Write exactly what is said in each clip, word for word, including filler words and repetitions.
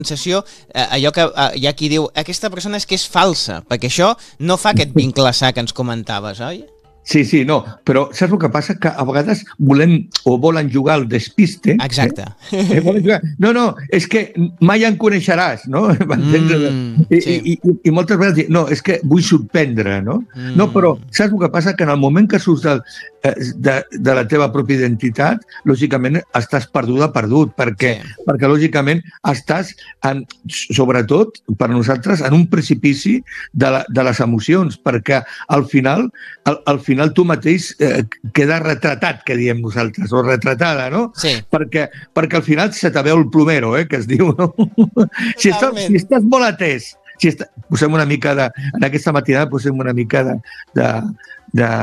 sensació, eh, allò que eh, hi ha qui diu, aquesta persona és que és falsa, perquè això no fa aquest vincle sa que ens comentaves, oi? Sí, sí, no, però saps el que passa? Que a vegades volem o volen jugar al despiste. Exacte. Eh? Eh, volen jugar. No, no, és que mai en coneixeràs, no? Mm, I, sí. i, i, I moltes vegades dic, no, és que vull sorprendre, no? Mm. No, però saps el que passa? Que en el moment que surts del, de, de la teva pròpia identitat, lògicament estàs perduda, perdut, perquè, Sí. perquè lògicament estàs, en, sobretot per nosaltres, en un precipici de, la, de les emocions, perquè al final, al, al final tu mateix eh, queda retratat, que diem nosaltres, o retratada, no? Sí. Perquè, perquè al final se te veu el plomero, eh, que es diu, no? Si estàs, si estàs molt atès, si està, posem una mica de... En aquesta matinada posem una mica de... de, de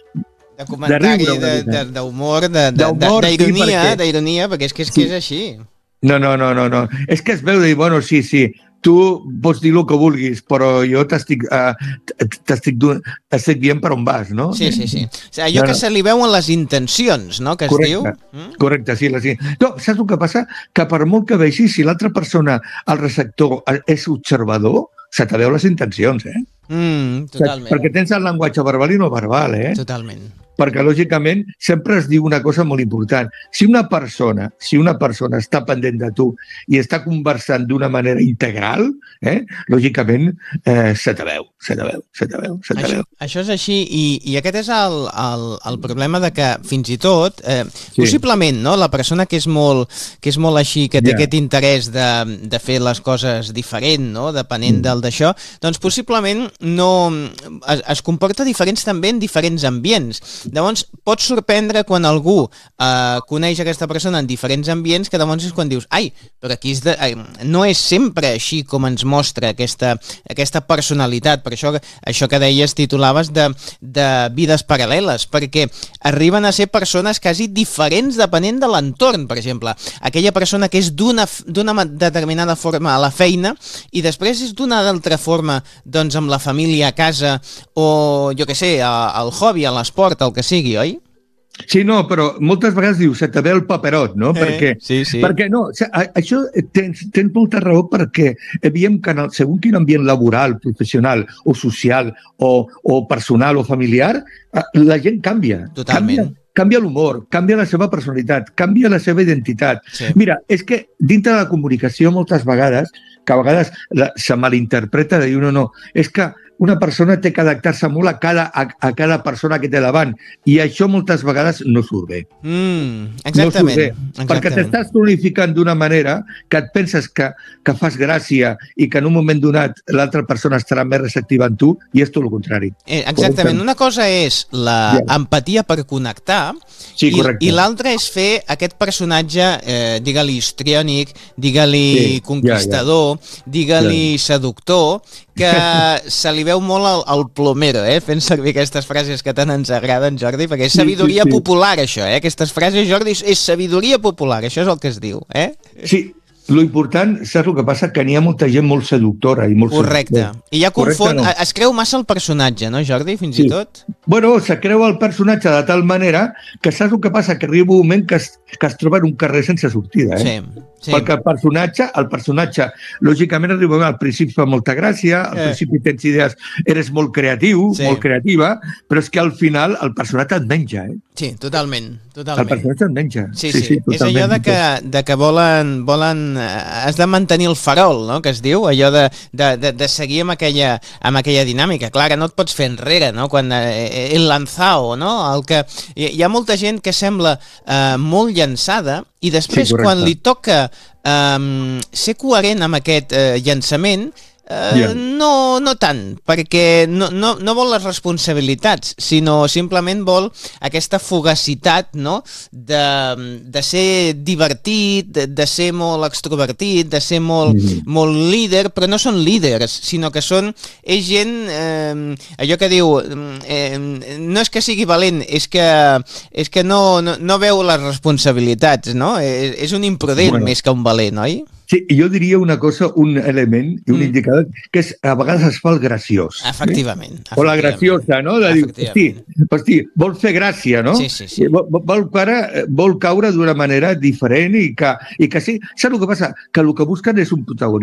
de comentari, d'humor, d'ironia, d'ironia, perquè és que és, sí. que és així. No, no, no, no, no. És que es veu de dir, bueno, sí, sí, tu pots dir el que vulguis, però jo t'estic uh, t'estic dient per on vas, no? Sí, sí, sí. O sigui, allò no, no. que se li veuen les intencions, no?, que es correcte, diu. Mm? Correcte, sí. Les... No, saps el que passa? Que per molt que vegis, si l'altra persona, el receptor, és observador, se te veu les intencions, eh? Mm, totalment. Perquè tens el llenguatge verbal i no verbal, eh? Totalment. Perquè, lògicament, sempre es diu una cosa molt important. Si una persona, si una persona està pendent de tu i està conversant d'una manera integral, eh, lògicament, eh, se te veu, se te veu, se te veu, se te això, veu. Això és així, i, i aquest és el, el, el problema de que, fins i tot, eh, sí. possiblement, no?, la persona que és molt, que és molt així, que té yeah. aquest interès de, de fer les coses diferent, no?, depenent mm. del d'això, doncs possiblement no es, es comporta diferents també en diferents ambients. Llavors, pots sorprendre quan algú eh, coneix aquesta persona en diferents ambients, que llavors és quan dius, ai, però aquí és de, ai, no és sempre així com ens mostra aquesta, aquesta personalitat. Per això, això que deies, titulaves de, de vides paral·leles, perquè arriben a ser persones quasi diferents depenent de l'entorn. Per exemple, aquella persona que és d'una determinada forma a la feina i després és d'una altra forma doncs, amb la família a casa o, jo què sé, al hobby, a l'esport, al que sigui, oi? Sí, no, però moltes vegades dius, se te ve el paperot, no? Eh, perquè, sí, sí. perquè no, això tens, tens molta raó perquè veiem que en, segons quin ambient laboral, professional o social o, o personal o familiar, la gent canvia. Totalment. Canvia, canvia l'humor, canvia la seva personalitat, canvia la seva identitat. Sí. Mira, és que dintre de la comunicació moltes vegades, que a vegades la, se malinterpreta de dir, no, no, és que una persona té que adaptar-se molt a cada, a, a cada persona que té davant i això moltes vegades no surt bé. Mm, exactament. No surt bé, exactament. Perquè t'estàs tonificant d'una manera que et penses que, que fas gràcia i que en un moment donat l'altra persona estarà més receptiva en tu i és tot el contrari. Eh, exactament. Una cosa és la yeah. empatia per connectar sí, i, i l'altra és fer aquest personatge, eh, digue-li histriònic, digue-li sí, conquistador, yeah, yeah. digue-li yeah. seductor, que se li veu molt al, al plomero, eh? Fent servir aquestes frases que tant ens agraden, Jordi, perquè és sabidoria sí, sí, sí. popular, això, eh? Aquestes frases, Jordi, és sabidoria popular, això és el que es diu, eh? Sí, lo important, saps el que passa? Que n'hi ha molta gent molt seductora i molt correcte. Seductora. I ja confon, no? es creu massa el personatge, no, Jordi, fins sí. i tot? Bueno, se creu el personatge de tal manera que saps el que passa? Que arriba un moment que es, que es troba en un carrer sense sortida, eh? Sí. Sí. Perquè el personatge, el personatge, lògicament arriba al principi fa molta gràcia, al eh. principi tens idees, eres molt creatiu, sí. molt creativa, però és que al final el personatge et menja, eh? Sí, totalment, totalment. El personatge et menja. Sí, sí, sí, sí és allò de que, de que volen, volen, has de mantenir el farol, no?, que es diu, allò de, de, de, de seguir amb aquella, amb aquella dinàmica. Clar, que no et pots fer enrere, no?, quan eh, el lanzao, no?, el que, hi, hi ha molta gent que sembla eh, molt llançada i després sí, quan li toca um, ser coherent amb aquest uh, llançament, uh, yeah. no, no tant, perquè no, no, no vol les responsabilitats, sinó simplement vol aquesta fugacitat, no?, de, de ser divertit, de, de ser molt extrovertit, de ser molt, mm. molt líder, però no són líders, sinó que són, és gent, eh, allò que diu, eh, no és que sigui valent, és que, és que no, no, no veu les responsabilitats, no? És, és un imprudent bueno. més que un valent, oi? Sí, jo diria una cosa, un element i un mm. indicador, que és, a vegades es fa el graciós. Efectivament. Eh? O la graciosa, no? De dir, hosti, hosti, vol fer gràcia, no? Sí, sí, sí. Vol, vol, caure, vol caure d'una manera diferent i que, i que sí. Saps el que passa? Que el que busquen és un protagonista.